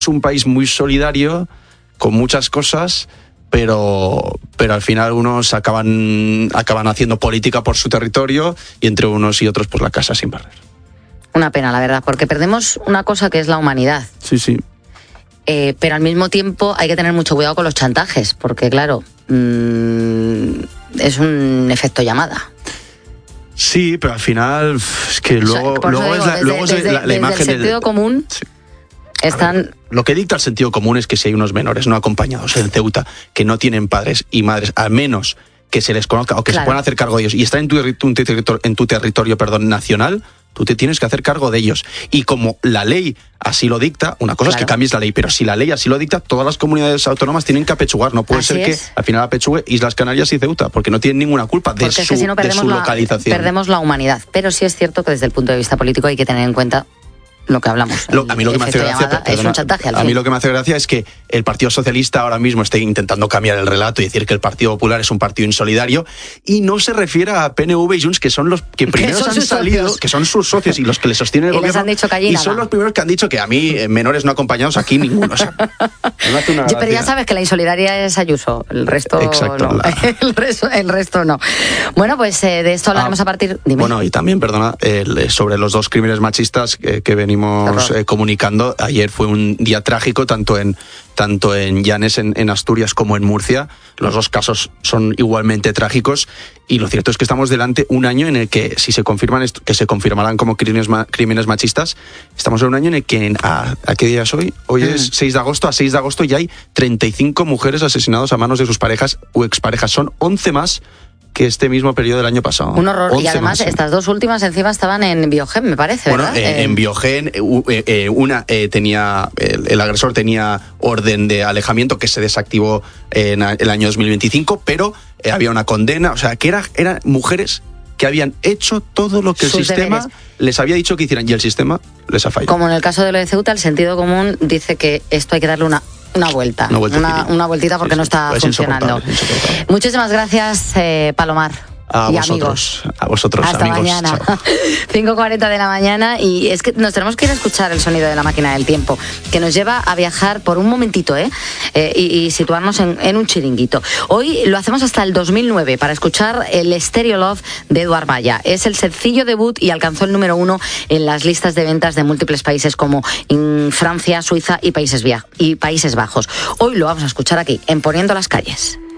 Es un país muy solidario, con muchas cosas, pero al final unos acaban haciendo política por su territorio y entre unos y otros pues la casa sin barrer. Una pena, la verdad, porque perdemos una cosa que es la humanidad. Sí. Pero al mismo tiempo hay que tener mucho cuidado con los chantajes, porque claro, es un efecto llamada. Sí, pero al final es que luego es la imagen del sentido común. Sí. Están... Lo que dicta el sentido común es que si hay unos menores no acompañados en Ceuta que no tienen padres y madres, al menos que se les conozca o que se puedan hacer cargo de ellos y están en tu territorio nacional, tú te tienes que hacer cargo de ellos. Y como la ley así lo dicta, una cosa es que cambies la ley, pero si la ley así lo dicta, todas las comunidades autónomas tienen que apechugar. No puede ser que al final apechugue Islas Canarias y Ceuta, porque no tienen ninguna culpa de su localización. Perdemos la humanidad. Pero sí es cierto que desde el punto de vista político hay que tener en cuenta lo que hablamos. A mí lo que me hace gracia, es un chantaje. A mí lo que me hace gracia es que el Partido Socialista ahora mismo esté intentando cambiar el relato y decir que el Partido Popular es un partido insolidario y no se refiere a PNV y Junts, que son los que primeros han salido, socios. Que son sus socios y los que les sostienen el gobierno. Les han dicho que allí y nada. Son los primeros que han dicho que a mí, menores no acompañados, aquí ninguno. O sea, pero ya sabes que la insolidaria es Ayuso, el resto no. El resto no. Bueno, pues de esto hablaremos a partir... Dime. Bueno, y también, perdona, sobre los dos crímenes machistas que venimos comunicando. Ayer fue un día trágico, tanto en Llanes, en Asturias, como en Murcia. Los dos casos son igualmente trágicos y lo cierto es que estamos delante un año en el que, si se confirman que se confirmarán como crímenes machistas, estamos en un año en el que, ¿a qué día es hoy? Hoy es 6 de agosto, a 6 de agosto ya hay 35 mujeres asesinadas a manos de sus parejas o exparejas. Son 11 más que este mismo periodo del año pasado. Un horror. Y además más, estas dos últimas encima estaban en Biogen, me parece, ¿verdad? En Biogen, una tenía, el agresor tenía orden de alejamiento que se desactivó en el año 2025, pero había una condena, o sea, que eran mujeres que habían hecho todo lo que el sistema les había dicho que hicieran y el sistema les ha fallado. Como en el caso de lo de Ceuta, el sentido común dice que esto hay que darle una vuelta, una vueltita porque no está funcionando. Insoportable. Muchísimas gracias, Palomar. A vosotros, hasta amigos. Mañana. 5:40 de la mañana y es que nos tenemos que ir a escuchar el sonido de la máquina del tiempo, que nos lleva a viajar por un momentito y situarnos en un chiringuito. Hoy lo hacemos hasta el 2009 para escuchar el Stereo Love de Eduard Maya. Es el sencillo debut y alcanzó el número 1 en las listas de ventas de múltiples países como en Francia, Suiza y Países Bajos. Hoy lo vamos a escuchar aquí, en Poniendo las Calles.